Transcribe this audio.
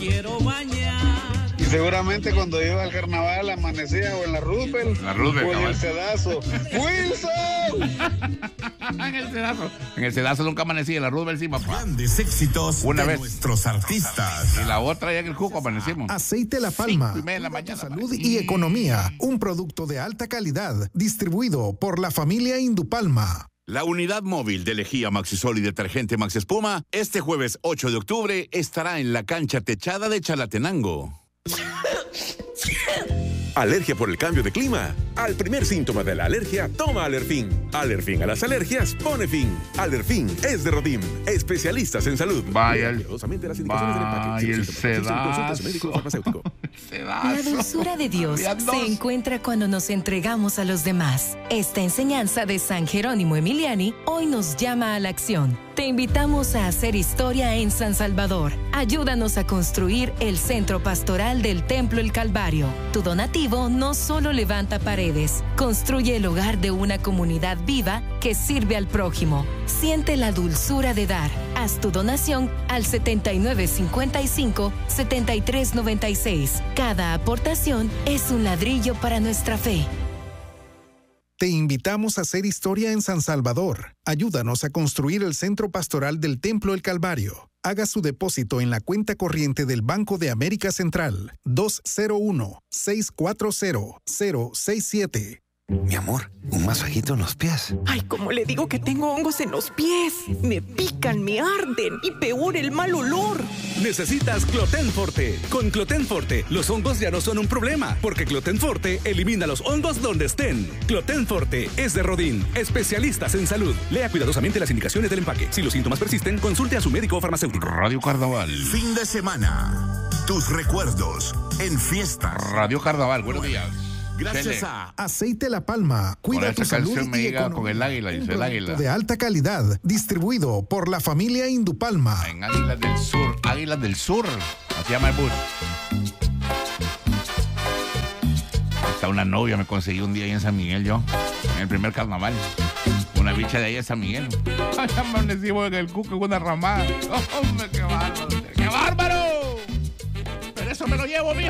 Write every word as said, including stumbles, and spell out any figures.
Quiero bañar. Y seguramente cuando iba al carnaval amanecía o en la Roosevelt, La Roosevelt, o en cabal. el Cedazo. ¡Wilson! En el Cedazo. En el Cedazo nunca amanecía, en la Roosevelt sí, papá. Grandes éxitos Una de vez. nuestros artistas. Y la otra ya en el Cuco amanecimos. Aceite La Palma. Cinco y media de la mañana. Salud y economía. Un producto de alta calidad distribuido por la familia Indupalma. La unidad móvil de lejía Maxisol y detergente Maxi Espuma este jueves ocho de octubre estará en la cancha techada de Chalatenango. ¿Alergia por el cambio de clima? Al primer síntoma de la alergia, toma Alerfin. Alerfin a las alergias pone fin. Alerfin es de Rodim, especialistas en salud. Vaya el, Cuidadosamente las indicaciones del empaque. vaya Si el los síntomas persisten, consulte a su médico o Cedazo. farmacéutico. La dulzura de Dios se encuentra cuando nos entregamos a los demás. Esta enseñanza de San Jerónimo Emiliani hoy nos llama a la acción. Te invitamos a hacer historia en San Salvador. Ayúdanos a construir el centro pastoral del Templo El Calvario. Tu donativo no solo levanta paredes, construye el hogar de una comunidad viva que sirve al prójimo. Siente la dulzura de dar. Haz tu donación al setenta y nueve cincuenta y cinco, setenta y tres noventa y seis. Cada aportación es un ladrillo para nuestra fe. Te invitamos a hacer historia en San Salvador. Ayúdanos a construir el centro pastoral del Templo El Calvario. Haga su depósito en la cuenta corriente del Banco de América Central dos cero uno, seis cuatro cero, cero seis siete. Mi amor, un masajito en los pies. Ay, como le digo que tengo hongos en los pies. Me pican, me arden y peor el mal olor. Necesitas Cloten Forte. Con Cloten Forte, los hongos ya no son un problema, porque Cloten Forte elimina los hongos donde estén. Cloten Forte es de Rodin, especialistas en salud. Lea cuidadosamente las indicaciones del empaque. Si los síntomas persisten, consulte a su médico o farmacéutico. Radio Carnaval. Fin de semana. Tus recuerdos en fiestas. Radio Carnaval, buenos días. Gracias Chele. a Aceite La Palma. Cuida Con tu esta salud canción me y llega economía. con el águila, dice Un el producto águila. de alta calidad, distribuido por la familia Indupalma. En Águilas del Sur, Águilas del Sur. Así llama el bus. Hasta una novia me conseguí un día ahí en San Miguel yo, en el primer carnaval. Una bicha de ahí de San Miguel. Ay, amanecimos en el Cuco con una ramada. ¡Hombre, qué bárbaro! ¡Qué bárbaro! Pero eso me lo llevo, mijo.